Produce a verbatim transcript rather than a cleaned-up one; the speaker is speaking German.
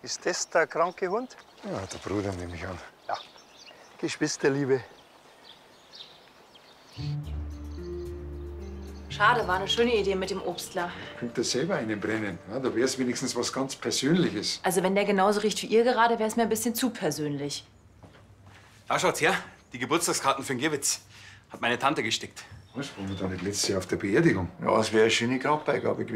Ist das der kranke Hund? Ja, der Bruder nehme ich an. Ja. Geschwisterliebe. Schade, war eine schöne Idee mit dem Obstler. Könnt ihr selber einen brennen. Ja, da wäre es wenigstens was ganz Persönliches. Also wenn der genauso riecht wie ihr gerade, wäre es mir ein bisschen zu persönlich. Da schaut's her, die Geburtstagskarten für den Gewitz. Hat meine Tante gestickt. Was, waren wir da nicht letztes Jahr auf der Beerdigung? Ja, es wäre eine schöne Grabbeigabe gewesen.